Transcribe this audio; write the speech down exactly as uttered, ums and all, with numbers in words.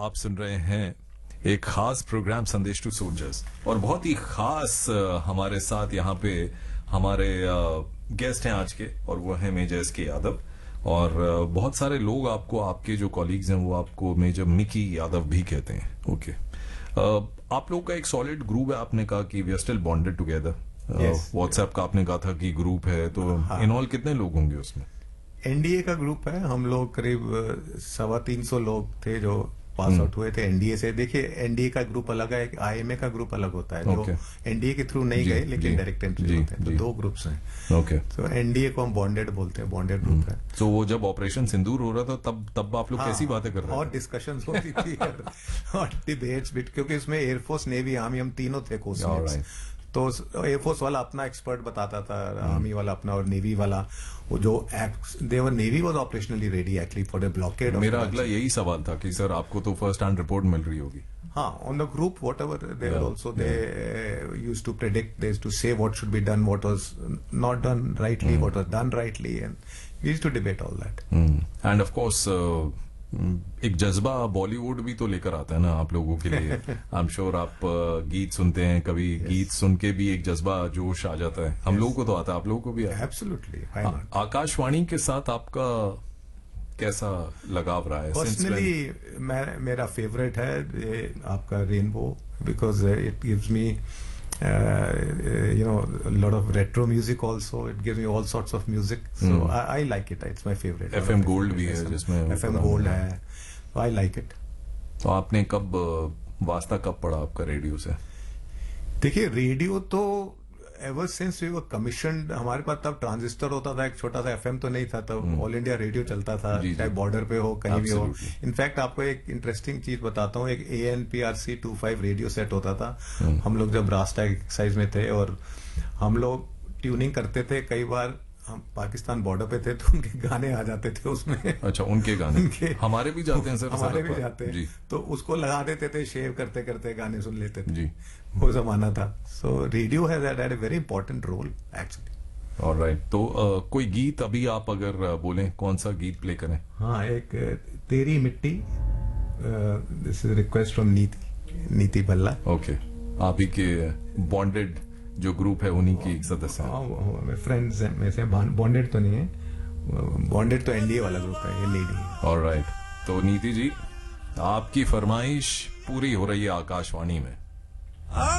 आप सुन रहे हैं एक खास प्रोग्राम संदेश टू सोल्जर्स और बहुत ही खास अ, हमारे साथ यहाँ पे हमारे गेस्ट हैं आज के और वो है मेजर एस के यादव और अ, बहुत सारे लोग आपको आपके जो कॉलीग्स हैं वो आपको मेजर मिकी यादव भी कहते हैं। ओके अ, आप लोग का एक सॉलिड ग्रुप है। आपने कहा कि we are still bonded together. WhatsApp का आपने कहा था कि ग्रुप है तो हाँ। इन ऑल कितने लोग होंगे उसमें? एनडीए का ग्रुप है। हम लोग करीब अ, सवा तीन सौ लोग थे जो पास आउट हुए थे एनडीए से। देखिए एनडीए का ग्रुप अलग है, एक आईएमए का ग्रुप अलग होता है जो Okay. एनडीए के थ्रू नहीं जी, गए लेकिन जी, डायरेक्ट एंट्री जी, होते हैं। तो जी। दो ग्रुप्स हैं। ओके तो एनडीए को हम बॉन्डेड बोलते हैं, बॉन्डेड ग्रुप है। तो वो जब ऑपरेशन सिंदूर हो रहा था तब तब आप लोग हाँ, कैसी बातें कर रहे और थे? डिस्कशंस होती थी और, और डिबेट्स भी, क्योंकि इसमें एयरफोर्स नेवी आर्मी हम तीनों थे कोर्समेट्स। Alright. तो एयरफोर्स वाला अपना एक्सपर्ट बताता था, आर्मी वाला अपना, और नेवी वाला वो जो देवर navy was operationally ready actually for the blockade. मेरा अगला यही सवाल था कि सर आपको तो फर्स्ट हैंड रिपोर्ट मिल रही होगी। हाँ, on the group, whatever they were Yeah, also, they uh, used to predict, they used to say what should be done, what was not done rightly, what was done rightly, and we used to debate all that. End of course एक जज्बा बॉलीवुड भी तो लेकर आता है ना आप लोगों के लिए। आई एम श्योर आप uh, गीत सुनते हैं, कभी गीत सुन के भी एक जज्बा जोश आ जाता है। हम लोगों को तो आता है, आप लोगों को भी आता है। Absolutely, why uh- not? Akashvani के साथ आपका कैसा लगाव रहा है? Since when- Personally, मैं मेरा फेवरेट है ये आपका rainbow, because it gives me you know a lot of retro music also. It gives me all sorts of music, so I, I like it. It's my favorite. F M Gold भी है जिसमें F M Gold है, so I like it. तो आपने कब uh, वास्ता कब पड़ा आपका रेडियो से? देखिए रेडियो तो ever since we were commissioned, हमारे पास तब ट्रांजिस्टर होता था, एक छोटा सा एफएम तो नहीं था तब, ऑल इंडिया रेडियो चलता था, जी, जी। चाहे बॉर्डर पे हो कहीं भी हो। Absolutely. इनफैक्ट आपको एक इंटरेस्टिंग चीज बताता हूँ, एक A N P R C to five radio set होता था। हम लोग जब रास्ता एक्सरसाइज में थे और हम लोग ट्यूनिंग करते थे, कई बार हम पाकिस्तान बॉर्डर पे थे तो उनके गाने आ जाते थे उसमें। अच्छा, उनके गाने उनके- हमारे भी जाते हैं सर। हमारे सड़क भी पर। जाते जी हैं, तो उसको लगा देते थे, शेव करते करते गाने सुन लेते थे। जी। वो जमाना था। सो radio has had a very important role actually. Alright, तो uh, कोई गीत अभी आप अगर uh, बोलें कौन सा गीत प्ले करें? हाँ, एक तेरी मिट्टी, दिस इज रिक्वेस्ट फ्रॉम नीति नीति भल्ला। ओके, आप ही के बॉन्डेड जो ग्रुप है उन्हीं की एक सदस्य हैं। फ्रेंड्स में से बॉन्डेड तो नहीं है, बॉन्डेड तो एनडीए वाला ग्रुप है, ये लेडी है। ऑलराइट, तो नीति जी आपकी फरमाइश पूरी हो रही है आकाशवाणी में।